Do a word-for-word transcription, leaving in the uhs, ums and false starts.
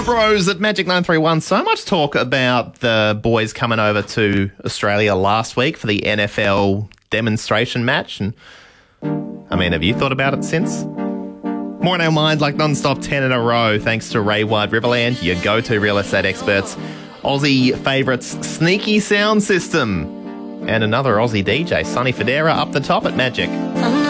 G'day, bros at Magic nine three one. So much talk about the boys coming over to Australia last week for the N F L demonstration match. And I mean, have you thought about it since? More in our mind, like non-stop ten in a row, thanks to Ray White Riverland, your go-to real estate experts, Aussie favourites Sneaky Sound System, and another Aussie D J, Sonny Fodera, up the top at Magic.